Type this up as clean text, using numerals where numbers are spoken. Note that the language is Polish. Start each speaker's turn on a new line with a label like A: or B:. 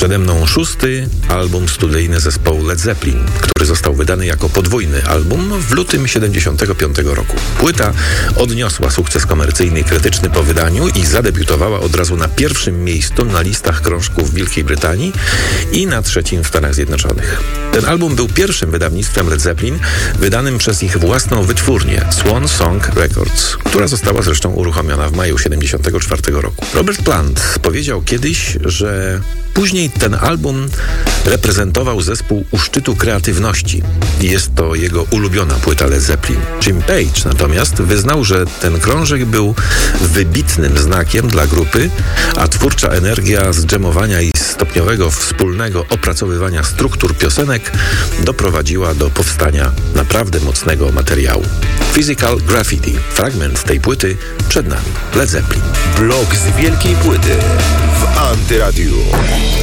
A: Przede mną 6. album studyjny zespołu Led Zeppelin, który został wydany jako podwójny album w lutym 1975 roku. Płyta odniosła sukces komercyjny i krytyczny po wydaniu i zadebiutowała od razu na pierwszym miejscu na listach krążków w Wielkiej Brytanii i na 3. w Stanach Zjednoczonych. Ten album był pierwszym wydawnictwem Led Zeppelin wydanym przez ich własną wytwórnię Swan Song Records, która została zresztą uruchomiona w maju 1974 roku. Robert Plant powiedział kiedyś, że później ten album reprezentował zespół u szczytu kreatywności. Jest to jego ulubiona płyta Led Zeppelin. Jim Page natomiast wyznał, że ten krążek był wybitnym znakiem dla grupy, a twórcza energia z dżemowania i stopniowego wspólnego opracowywania struktur piosenek doprowadziła do powstania naprawdę mocnego materiału. Physical Graffiti. Fragment tej płyty przed nami. Led Zeppelin.
B: Blok z wielkiej płyty w Antyradiu.